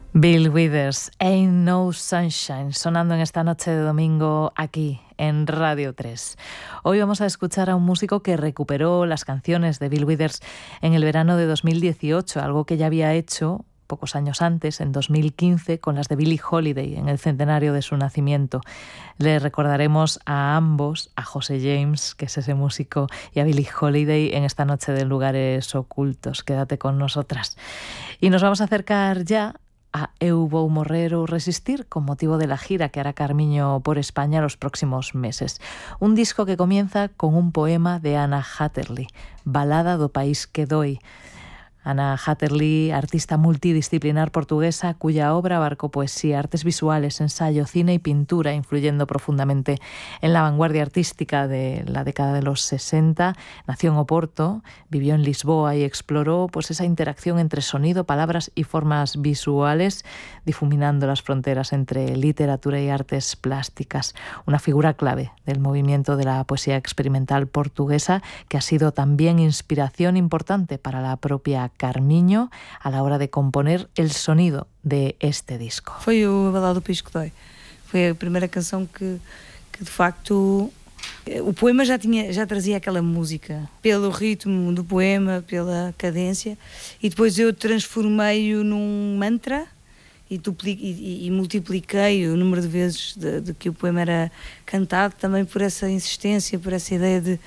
Bill Withers, Ain't No Sunshine, sonando en esta noche de domingo aquí en Radio 3. Hoy vamos a escuchar a un músico que recuperó las canciones de Bill Withers en el verano de 2018, algo que ya había hecho pocos años antes, en 2015, con las de Billie Holiday, en el centenario de su nacimiento. Le recordaremos a ambos, a José James, que es ese músico, y a Billie Holiday en esta noche de lugares ocultos. Quédate con nosotras. Y nos vamos a acercar ya a Eu vou morrer ou resistir, con motivo de la gira que hará Carmiño por España los próximos meses. Un disco que comienza con un poema de Anna Hatterley, Balada do país que doi. Anna Hatterley, artista multidisciplinar portuguesa, cuya obra abarcó poesía, artes visuales, ensayo, cine y pintura, influyendo profundamente en la vanguardia artística de la década de los 60. Nació en Oporto, vivió en Lisboa y exploró pues esa interacción entre sonido, palabras y formas visuales, difuminando las fronteras entre literatura y artes plásticas. Una figura clave del movimiento de la poesía experimental portuguesa, que ha sido también inspiración importante para la propia Carmiño a la hora de componer el sonido de este disco. Foi a Balada do País que Dói. Foi a primeira canção que de facto o poema já trazia aquela música, pelo ritmo do poema, pela cadência, e depois eu transformei-o num mantra e multipliquei o número de vezes de que o poema era cantado, também por essa insistência, por essa ideia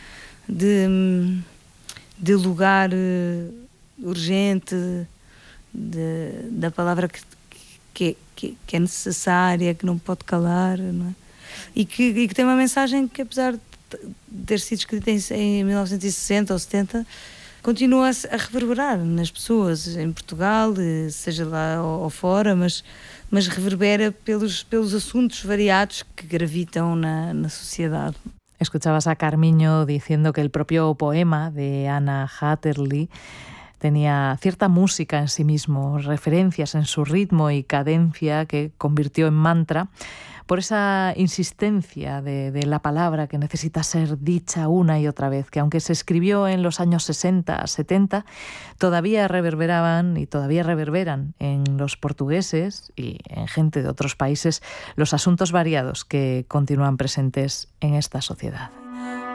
de lugar urgente, da palavra que é necessária, que não pode calar, não é? E que tem uma mensagem que, apesar de ter sido escrita em 1960 ou 70, continua a reverberar nas pessoas, em Portugal, seja lá ou fora, mas reverbera pelos assuntos variados que gravitam na sociedade. Escuchabas a Carmiño diciendo que el propio poema de Anna Hatterley tenía cierta música en sí mismo, referencias en su ritmo y cadencia que convirtió en mantra, por esa insistencia de la palabra que necesita ser dicha una y otra vez, que aunque se escribió en los años 60, 70, todavía reverberaban y todavía reverberan en los portugueses y en gente de otros países los asuntos variados que continúan presentes en esta sociedad.